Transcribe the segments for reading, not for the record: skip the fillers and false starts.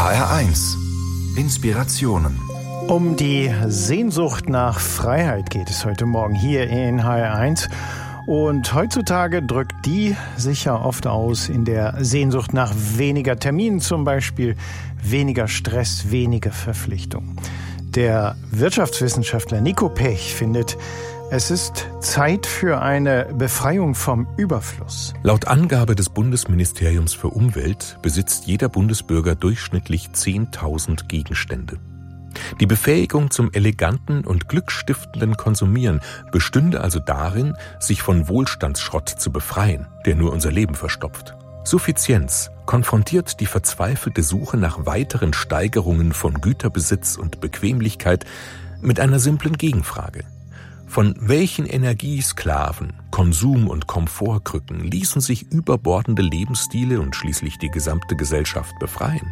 HR1 Inspirationen. Um die Sehnsucht nach Freiheit geht es heute Morgen hier in HR1. Und heutzutage drückt die sich ja oft aus in der Sehnsucht nach weniger Terminen zum Beispiel, weniger Stress, weniger Verpflichtung. Der Wirtschaftswissenschaftler Nico Pech findet, es ist Zeit für eine Befreiung vom Überfluss. Laut Angabe des Bundesministeriums für Umwelt besitzt jeder Bundesbürger durchschnittlich 10.000 Gegenstände. Die Befähigung zum eleganten und glückstiftenden Konsumieren bestünde also darin, sich von Wohlstandsschrott zu befreien, der nur unser Leben verstopft. Suffizienz konfrontiert die verzweifelte Suche nach weiteren Steigerungen von Güterbesitz und Bequemlichkeit mit einer simplen Gegenfrage. Von welchen Energiesklaven, Konsum- und Komfortkrücken ließen sich überbordende Lebensstile und schließlich die gesamte Gesellschaft befreien?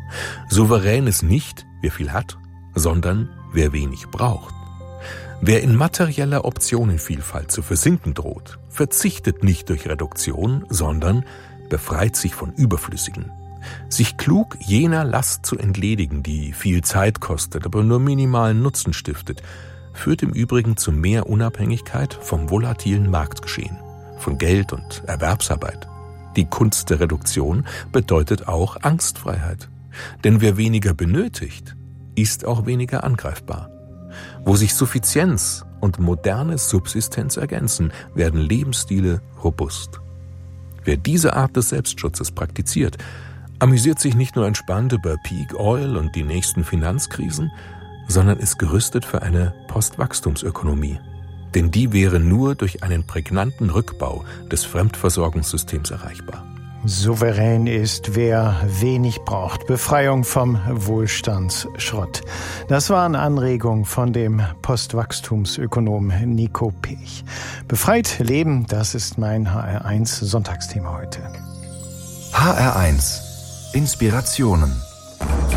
Souverän ist nicht, wer viel hat, sondern wer wenig braucht. Wer in materieller Optionenvielfalt zu versinken droht, verzichtet nicht durch Reduktion, sondern befreit sich von Überflüssigen. Sich klug jener Last zu entledigen, die viel Zeit kostet, aber nur minimalen Nutzen stiftet, führt im Übrigen zu mehr Unabhängigkeit vom volatilen Marktgeschehen, von Geld und Erwerbsarbeit. Die Kunst der Reduktion bedeutet auch Angstfreiheit. Denn wer weniger benötigt, ist auch weniger angreifbar. Wo sich Suffizienz und moderne Subsistenz ergänzen, werden Lebensstile robust. Wer diese Art des Selbstschutzes praktiziert, amüsiert sich nicht nur entspannt über Peak Oil und die nächsten Finanzkrisen, sondern ist gerüstet für eine Postwachstumsökonomie. Denn die wäre nur durch einen prägnanten Rückbau des Fremdversorgungssystems erreichbar. Souverän ist, wer wenig braucht. Befreiung vom Wohlstandsschrott. Das waren Anregungen von dem Postwachstumsökonom Nico Pech. Befreit leben, das ist mein HR1 Sonntagsthema heute. HR1 Inspirationen.